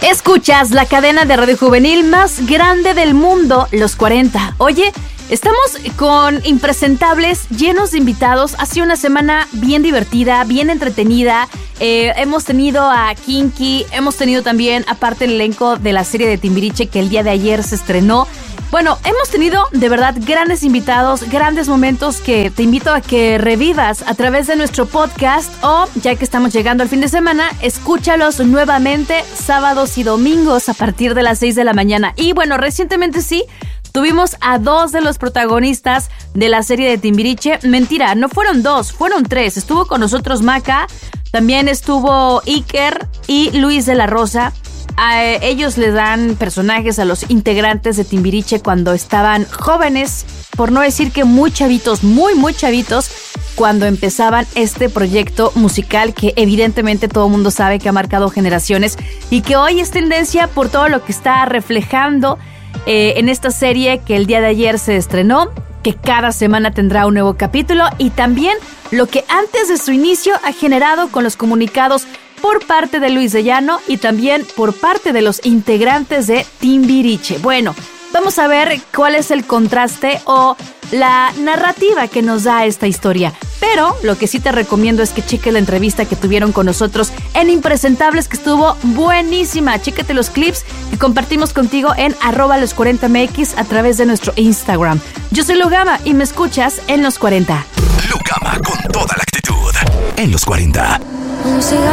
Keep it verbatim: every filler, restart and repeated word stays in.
Escuchas la cadena de radio juvenil más grande del mundo, Los cuarenta. Oye, estamos con impresentables, llenos de invitados. Ha sido una semana bien divertida, bien entretenida. Eh, hemos tenido a Kinky, hemos tenido también, aparte el elenco de la serie de Timbiriche que el día de ayer se estrenó. Bueno, hemos tenido de verdad grandes invitados, grandes momentos que te invito a que revivas a través de nuestro podcast o, ya que estamos llegando al fin de semana, escúchalos nuevamente sábados y domingos a partir de las seis de la mañana. Y bueno, recientemente sí, tuvimos a dos de los protagonistas de la serie de Timbiriche. Mentira, no fueron dos, fueron tres. Estuvo con nosotros Maca, también estuvo Iker y Luis de la Rosa. A ellos le dan personajes a los integrantes de Timbiriche cuando estaban jóvenes, por no decir que muy chavitos, muy muy chavitos, cuando empezaban este proyecto musical que evidentemente todo el mundo sabe que ha marcado generaciones y que hoy es tendencia por todo lo que está reflejando eh, en esta serie que el día de ayer se estrenó, que cada semana tendrá un nuevo capítulo, y también lo que antes de su inicio ha generado con los comunicados por parte de Luis de Llano y también por parte de los integrantes de Timbiriche. Bueno, vamos a ver cuál es el contraste o la narrativa que nos da esta historia. Pero lo que sí te recomiendo es que cheques la entrevista que tuvieron con nosotros en Impresentables, que estuvo buenísima. Chécate los clips que compartimos contigo en arroba los cuarenta M X a través de nuestro Instagram. Yo soy Lugama y me escuchas en Los cuarenta. Lugama con toda la actitud en Los cuarenta.